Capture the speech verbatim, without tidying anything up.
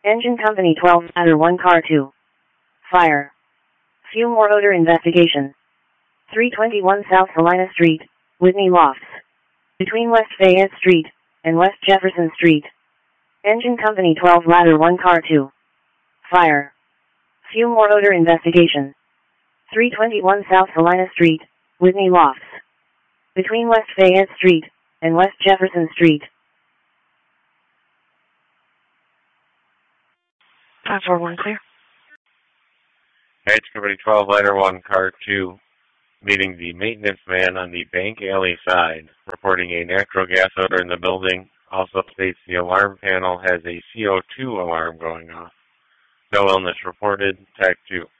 Engine Company twelve, Ladder one, Car two. Fire. Fume or odor investigation. three twenty-one South Helena Street, Whitney Lofts. Between West Fayette Street and West Jefferson Street. Engine Company twelve, Ladder one, Car two. Fire. Fume or odor investigation. three twenty-one South Helena Street, Whitney Lofts. Between West Fayette Street and West Jefferson Street. five four one clear. Engine Company twelve, Ladder one, Car two. Meeting the maintenance man on the Bank Alley side, reporting a natural gas odor in the building. Also states the alarm panel has a C O two alarm going off. No illness reported. Tag two.